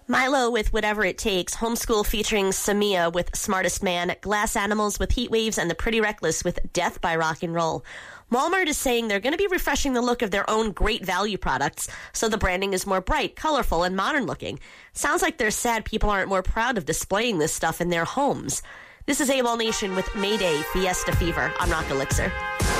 Milo with Whatever It Takes, Homeschool featuring Samia with Smartest Man, Glass Animals with Heat Waves, and The Pretty Reckless with Death by Rock and Roll. Walmart is saying they're going to be refreshing the look of their own great value products, so the branding is more bright, colorful, and modern looking. Sounds like they're sad people aren't more proud of displaying this stuff in their homes. This is AWOL Nation with Mayday Fiesta Fever on Rock Elixir.